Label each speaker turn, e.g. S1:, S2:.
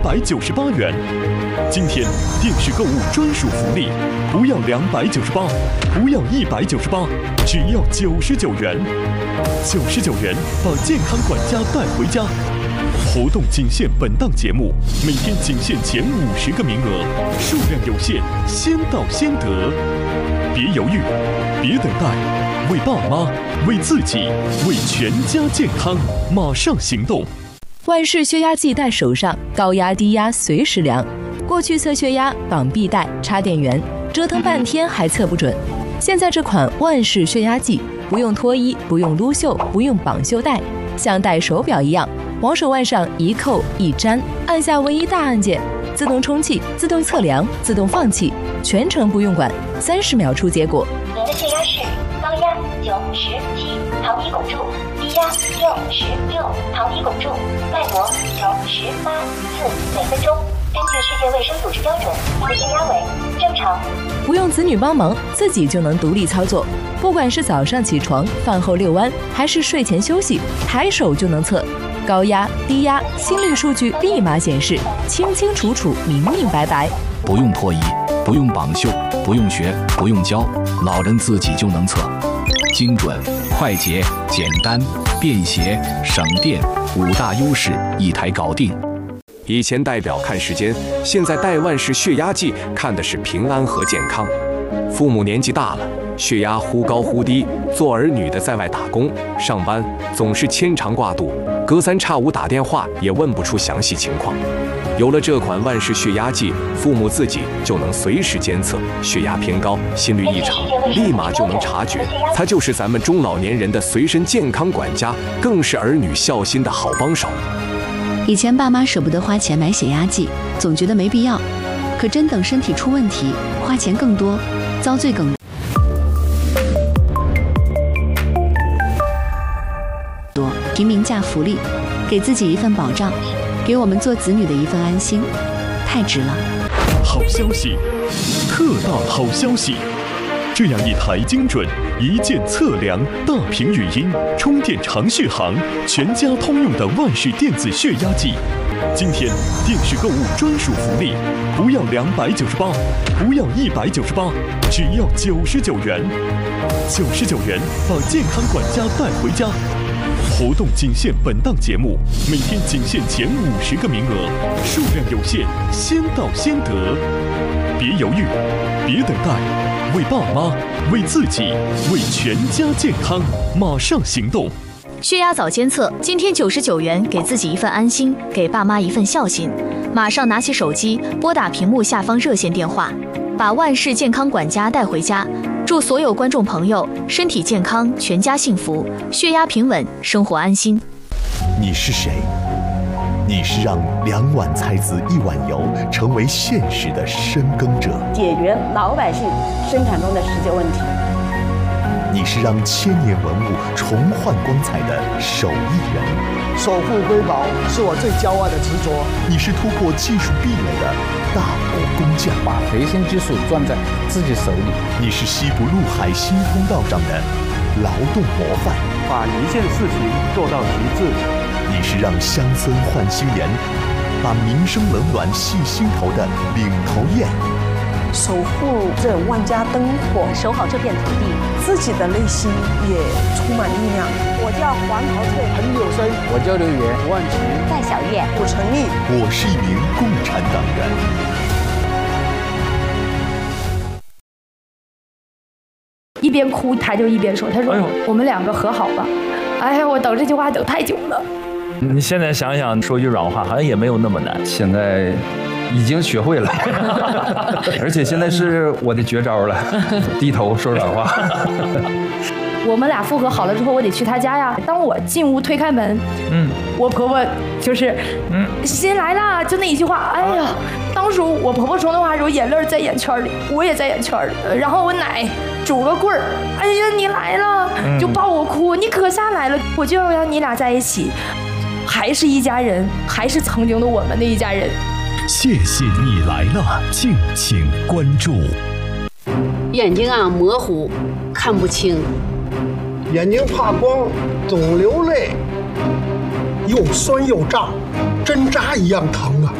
S1: 298元。今天电视购物专属福利，不要298，不要198，只要99元。99元把健康管家带回家。活动仅限本档节目，每天仅限前50个名额，数量有限，先到先得。别犹豫，别等待，为爸妈，为自己，为全家健康，马上行动！
S2: 万氏血压计戴手上，高压低压随时量。过去测血压绑臂带、插电源，折腾半天还测不准。现在这款万氏血压计，不用脱衣，不用撸袖，不用绑袖带，像戴手表一样，往手腕上一扣一粘，按下唯一大按键，自动充气、自动测量、自动放气，全程不用管，30秒出结果。
S3: 您的血压是高压97毫米汞柱，低压66毫米汞柱，脉搏98次每分钟。根据世界卫生组织标准，您的血压为正常。
S2: 不用子女帮忙，自己就能独立操作。不管是早上起床、饭后遛弯，还是睡前休息，抬手就能测。高压、低压、心率数据立马显示，清清楚楚、明明白白。
S4: 不用脱衣，不用绑袖，不用学，不用教，老人自己就能测。精准、快捷、简单、便携、省电，5大优势一台搞定。
S5: 以前戴表看时间，现在戴万氏血压计看的是平安和健康。父母年纪大了，血压忽高忽低，做儿女的在外打工上班总是牵肠挂肚，隔3差5打电话也问不出详细情况。有了这款万氏血压计，父母自己就能随时监测血压偏高、心率异常，立马就能察觉。它就是咱们中老年人的随身健康管家，更是儿女孝心的好帮手。
S6: 以前爸妈舍不得花钱买血压计，总觉得没必要，可真等身体出问题，花钱更多，遭罪更多。平民价福利，给自己一份保障，给我们做子女的一份安心，太值了。
S1: 好消息，特大好消息！这样一台精准、一键测量、大屏语音、充电长续航、全家通用的万氏电子血压计，今天电视购物专属福利，不要298，不要198，只要99元。99元把健康管家带回家。活动仅限本档节目，每天仅限前50个名额，数量有限，先到先得。别犹豫，别等待，为爸妈，为自己，为全家健康，马上行动！
S7: 血压早监测，今天99元，给自己一份安心，给爸妈一份孝心。马上拿起手机，拨打屏幕下方热线电话，把万氏健康管家带回家。祝所有观众朋友身体健康，全家幸福，血压平稳，生活安心。
S8: 你是谁？你是让2碗菜籽1碗油成为现实的深耕者，
S9: 解决老百姓生产中的实际问题。
S8: 你是让千年文物重焕光彩的手艺人，
S10: 守护瑰宝是我最骄傲的执着。
S8: 你是突破技术壁垒的大国工匠，
S11: 把核心技术攥在自己手里。
S8: 你是西部陆海新通道上的劳动模范，
S12: 把一件事情做到极致。
S8: 你是让乡村换新颜，把民生冷暖系心头的领头雁。
S9: 守护这万家灯火，守好这片土地，自己的内心也充满力量。我叫黄桃翠，
S10: 彭柳生，
S11: 我叫刘源，吴万奇，
S9: 戴小月，
S10: 武成立。
S8: 我是一名共产党员。
S13: 一边哭他就一边说，他说我们2个和好吧。哎呀，我等这句话等太久了。
S14: 你现在想想，说句软话，好像也没有那么难。
S15: 现在已经学会了，而且现在是我的绝招了，低头说软话。
S13: 我们俩复合好了之后，我得去他家呀。当我进屋推开门，我婆婆就是新来了，就那一句话。哎呀，当时我婆婆说那话的时候，眼泪在眼圈里，我也在眼圈里。然后我奶拄个棍儿，哎呀，你来了，就抱我哭，你可下来了，我就要让你俩在一起，还是一家人，还是曾经的我们的一家人。
S1: 谢谢你来了，敬请关注。
S16: 眼睛啊模糊，看不清。
S10: 眼睛怕光，总流泪，又酸又胀，针扎一样疼啊！